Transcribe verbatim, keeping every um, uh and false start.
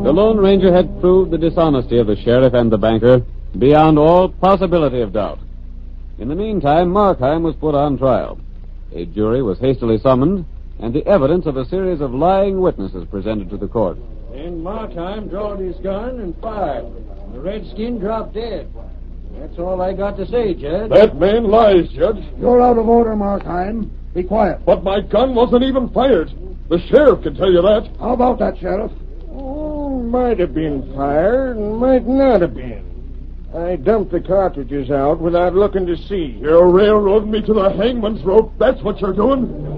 The Lone Ranger had proved the dishonesty of the sheriff and the banker beyond all possibility of doubt. In the meantime, Markheim was put on trial. A jury was hastily summoned, and the evidence of a series of lying witnesses presented to the court. And Markheim drawed his gun and fired. The redskin dropped dead. That's all I got to say, Judge. That man lies, Judge. You're out of order, Markheim. Be quiet. But my gun wasn't even fired. The sheriff can tell you that. How about that, Sheriff? Oh, might have been fired and might not have been. I dumped the cartridges out without looking to see. You're railroading me to the hangman's rope. That's what you're doing.